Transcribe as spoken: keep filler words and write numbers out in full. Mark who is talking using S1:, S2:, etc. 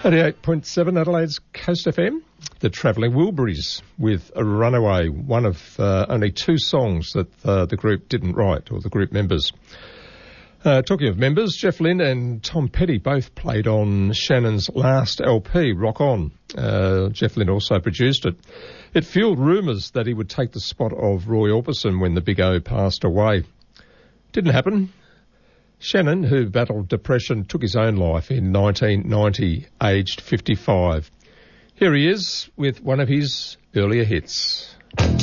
S1: eighty-eight point seven Adelaide's Coast F M, the Travelling Wilburys with a Runaway, one of uh, only two songs that uh, the group didn't write, or the group members. Uh, talking of members, Jeff Lynne and Tom Petty both played on Shannon's last L P, Rock On. Uh, Jeff Lynne also produced it. It fueled rumours that he would take the spot of Roy Orbison when the Big O passed away. Didn't happen. Shannon, who battled depression, took his own life in nineteen ninety, aged fifty-five. Here he is with one of his earlier hits.